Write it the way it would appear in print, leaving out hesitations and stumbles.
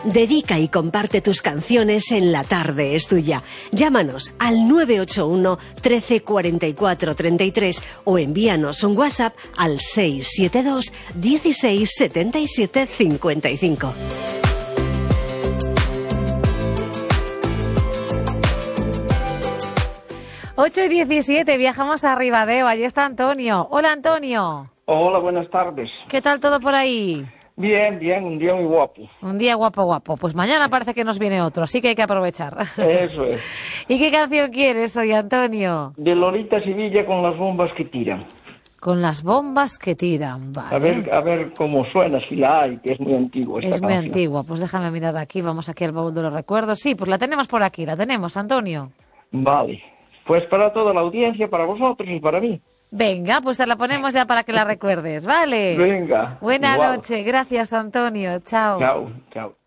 Dedica y comparte tus canciones en La Tarde es Tuya. Llámanos al 981 13 44 33 o envíanos un WhatsApp al 672 16 77 55. Ocho y 17, viajamos a Ribadeo. Allí está Antonio. Hola, Antonio. Hola, buenas tardes. ¿Qué tal todo por ahí? Bien, bien, un día muy guapo. Un día guapo, guapo. Pues mañana parece que nos viene otro, así que hay que aprovechar. Eso es. ¿Y qué canción quieres hoy, Antonio? De Lolita Sevilla con las bombas que tiran. Con las bombas que tiran, vale. A ver cómo suena, si la hay, que es muy antigua esta canción. Es muy antigua, pues déjame mirar aquí, vamos aquí al baúl de los recuerdos. Sí, pues la tenemos por aquí, la tenemos, Antonio. Vale. Pues para toda la audiencia, para vosotros y para mí. Venga, pues te la ponemos ya para que la recuerdes, ¿vale? Venga. Buena noche, gracias Antonio, chao. Chao, chao.